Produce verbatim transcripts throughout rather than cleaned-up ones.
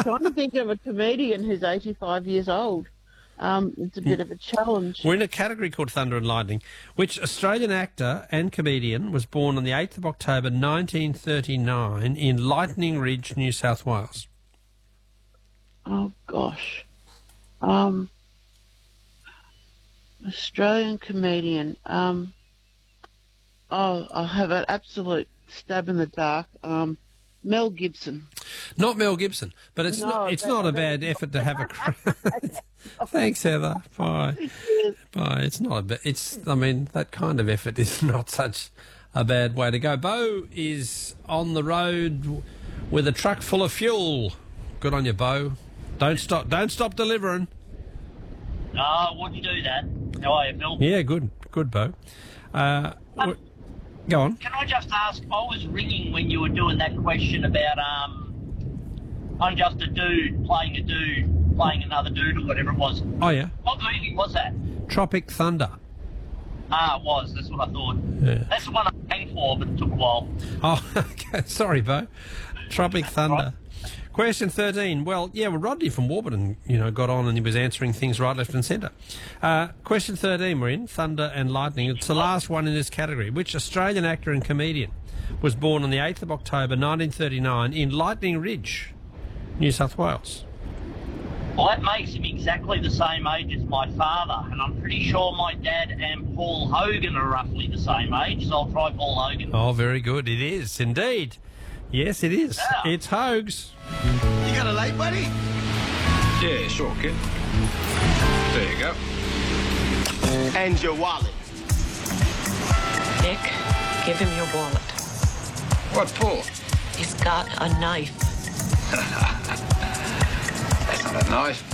trying to think of a comedian who's eighty-five years old. Um, it's a bit of a challenge. We're in a category called Thunder and Lightning. Which Australian actor and comedian was born on the eighth of October nineteen thirty-nine in Lightning Ridge, New South Wales? Oh, gosh. Um, Australian comedian. Um, oh, I'll have an absolute stab in the dark. Um, Mel Gibson. Not Mel Gibson, but it's No, not. It's that- not a that- bad effort to have a. Cr- Thanks, Heather. Bye. Bye. It's not a bit. It's. I mean, that kind of effort is not such a bad way to go. Bo is on the road with a truck full of fuel. Good on you, Bo. Don't stop. Don't stop delivering. Ah, uh, wouldn't do that. How are you, Phil? Yeah, good. Good, Bo. Uh, Um, go on. Can I just ask, I was ringing when you were doing that question about, um, I'm just a dude playing a dude, playing another dude or whatever it was. Oh, yeah. What movie was that? Tropic Thunder. Ah, it was. That's what I thought. Yeah. That's the one I rang for, but it took a while. Oh, okay. Sorry, Bo. Tropic Thunder. Question thirteen. Well, yeah, well, Rodney from Warburton, you know, got on and he was answering things right, left and centre. Uh, question thirteen, we're in, Thunder and Lightning. It's the last one in this category. Which Australian actor and comedian was born on the eighth of October nineteen thirty-nine in Lightning Ridge, New South Wales? Well, that makes him exactly the same age as my father, and I'm pretty sure my dad and Paul Hogan are roughly the same age, so I'll try Paul Hogan. Oh, very good. It is, indeed. Yes, it is. Yeah. It's Hogs. You got a light, buddy? Yeah, sure, kid. There you go. And your wallet. Nick, give him your wallet. What for? He's got a knife. That's not a knife.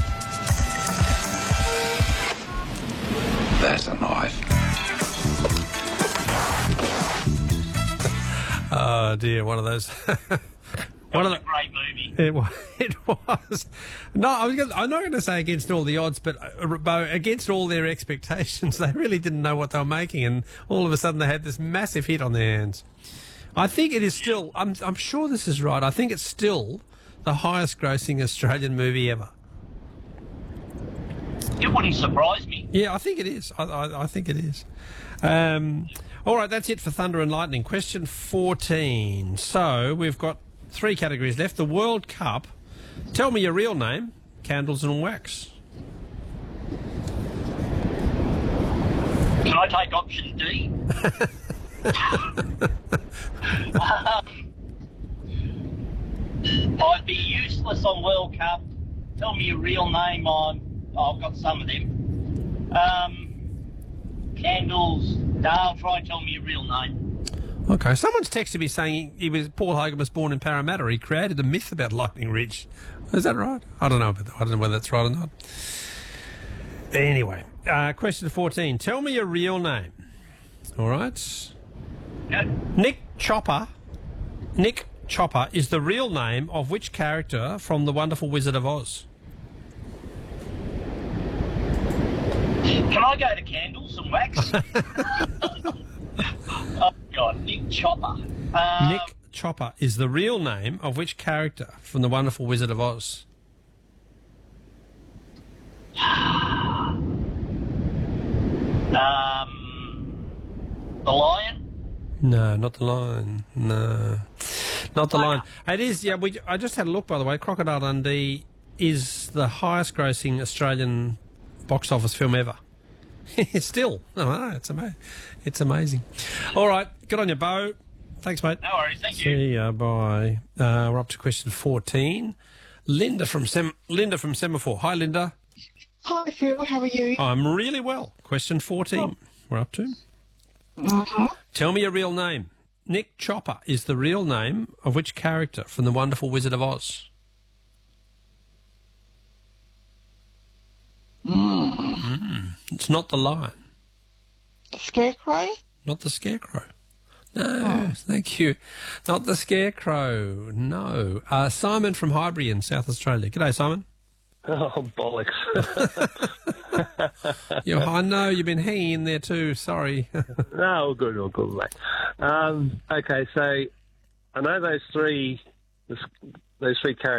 That's a knife. Oh, dear, one of those. That one was of a the... great movie. It was. It was. No, I was gonna, I'm not going to say against all the odds, but uh, against all their expectations, they really didn't know what they were making, and all of a sudden they had this massive hit on their hands. I think it is still. I'm. I'm sure this is right. I think it's still the highest-grossing Australian movie ever. It wouldn't surprise me. Yeah, I think it is. I, I, I think it is. Um, all right, that's it for Thunder and Lightning. Question fourteen. So we've got three categories left. The World Cup. Tell me your real name. Candles and wax. Can I take option D? um, I'd be useless on World Cup. Tell me your real name. I'm, I've got some of them. Um, Candles. I'll try and tell me your real name. Okay, someone's texted me saying he was Paul Hogan was born in Parramatta. He created a myth about Lightning Ridge. Is that right? I don't know about that. I don't know whether that's right or not. Anyway, uh, question fourteen. Tell me your real name. All right. No. Nick Chopper. Nick Chopper is the real name of which character from The Wonderful Wizard of Oz? Can I go to Candles and Wax? Oh, God, Nick Chopper. Um, Nick Chopper is the real name of which character from The Wonderful Wizard of Oz? Um, the Lion? No, not the Lion. No, not the Lion. It is. Yeah, we. I just had a look, by the way. Crocodile Dundee is the highest-grossing Australian box office film ever. Still, oh, it's amazing. It's amazing. All right, good on you, Bo. Thanks, mate. No worries, thank you. See ya. Bye. Uh, we're up to question fourteen. Linda from Sem- Linda from Semaphore. Hi, Linda. Hi, Phil. How are you? I'm really well. Question fourteen. We're up to. Uh-huh. Tell me your real name. Nick Chopper is the real name of which character from The Wonderful Wizard of Oz? Mm. Mm. It's not the Lion. The Scarecrow? Not the Scarecrow. No, thank you. Not the Scarecrow. No. Uh, Simon from Highbury in South Australia. G'day, Simon. Oh, bollocks. You, I know you've been hanging in there too. Sorry. No, all good, all good, mate. Um, okay, so I know those three, those three characters.